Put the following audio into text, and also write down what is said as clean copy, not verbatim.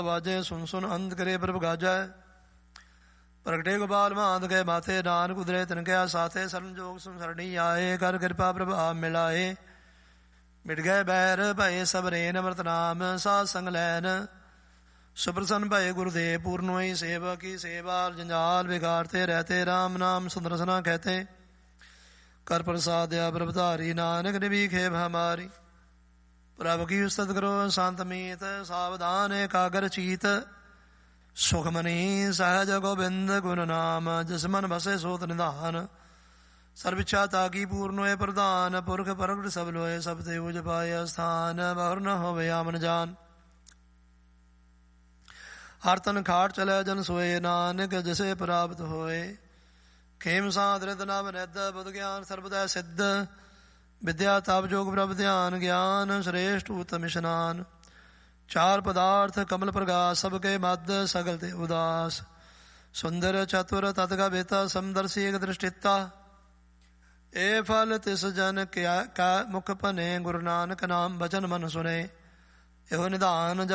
ਵਾਜੇ ਸੁਨ ਸੁਨ ਅੰਧ ਕਰੇ ਪ੍ਰਭ ਗਾਜੈ। ਪ੍ਰਗਟੇ ਗੋਪਾਲ ਮਹਾਂਤ ਕੇ ਮਾਥੇ ਨਾਨਕ ਉਦਰੇ ਤਿਨ ਕਿਆ ਸਾਥੇ। ਸਰਨ ਜੋਗ ਸੰਸਰਣੀ ਆਏ ਕਰ ਕਿਰਪਾ ਪ੍ਰਭ ਆਪ ਮਿਲਾਏ। ਮਿਟ ਗਏ ਬੈਰ ਭਏ ਸਭ ਰੇਨ ਅੰਮ੍ਰਿਤ ਨਾਮ ਸਾਧ ਸੰਗ ਲੈਨ। ਸੁਪ੍ਰਸੰਨ ਭਏ ਗੁਰਦੇਵ ਪੂਰਨ ਹੋਈ ਸੇਵਾ ਕੀ ਸੇਵਾ। ਜੰਜਾਲ ਵਿਗਾੜਤੇ ਰਹਤੇ ਰਾਮ ਨਾਮ ਸੁੰਦਰਸਨਾ ਕਹਤੇ। ਕਰ ਪ੍ਰਸਾਦਿਆ ਪ੍ਰਭ ਧਾਰੀ ਨਾਨਕ ਨਿਭੀਖੇ ਹਮਾਰੀ। ਪ੍ਰਭ ਕੀ ਉਸਤਤ ਕਰੋ ਸੰਤ ਮੀਤ ਸਾਵਧਾਨ ਏਕਾਗਰ ਚੀਤ। ਸੁਖਮਨੀ ਸਹਿਜ ਗੋਬਿੰਦ ਗੁਣ ਨਾਮ ਜਿਸ ਮਨ ਬਸੇ ਸੋਤ ਨਿਧਾਨ। ਸਰਬ ਇੱਛਾ ਤਾਕੀ ਪੂਰਨ ਹੋਏ ਪ੍ਰਧਾਨ। ਪੁਰਖ ਪ੍ਰਗਟ ਸਭ ਲੋਏ ਸਭ ਤੇ ਉਜ ਪਾਏ ਸਥਾਨ। ਬਹੁਰ ਨ ਹੋਵੇ ਆਮਨ ਜਾਨ। ਹਰ ਤਨ ਖਾਟ ਚਲੇ ਜਨ ਸੋਏ ਨਾਨਕ ਜਿਸੇ ਪ੍ਰਾਪਤ ਹੋਏ। ਖੇਮ ਸਾਧ ਰਿਦ ਨਾਮ ਨਿਧ ਬੁੱਧ ਗਿਆਨ ਸਰਬਦੈ ਸਿੱਧ। ਵਿਦਿਆ ਤਪ ਜੋਗ ਪ੍ਰਭ ਧਿਆਨ ਗਿਆਨ ਸ੍ਰੇਸ਼ਟ ਉਤਮ ਇਸ਼ਨਾਨ। ਚਾਰ ਪਦਾਰਥ ਕਮਲ ਪ੍ਰਗਾਸ ਸਭ ਕੇ ਮਦ ਸਗਲ ਤੇ ਉਦਾਸ। ਸੁੰਦਰ ਚਤੁਰ ਤਤ ਕਾ ਬੇਤਾ ਸਮਦਰਸੀ ਏਕ ਦ੍ਰਿਸ਼ਟਿਤਾ। ਇਹ ਫਲ ਤਿਸ ਜਨ ਕਾ ਮੁਖ ਭਨੇ ਗੁਰੂ ਨਾਨਕ ਨਾਮ ਬਚਨ ਮਨ ਸੁਨੇ। ਇਹੋ ਨਿਧਾਨ